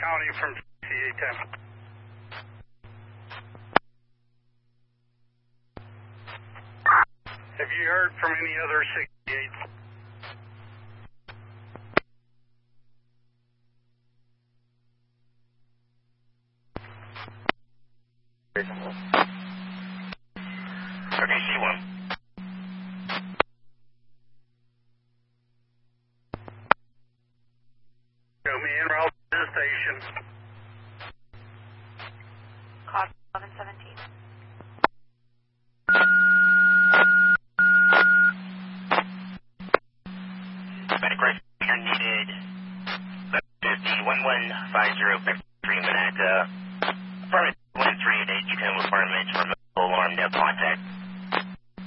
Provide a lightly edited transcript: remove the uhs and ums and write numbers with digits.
County from CA-10. Have you heard from any other 68s? Okay, C1. Show me en route to the station. Clock 1117. Medic right, you're needed 1150-1150-53 Manhattan. Apartment 1388, you can requirements for mobile alarm, no contact.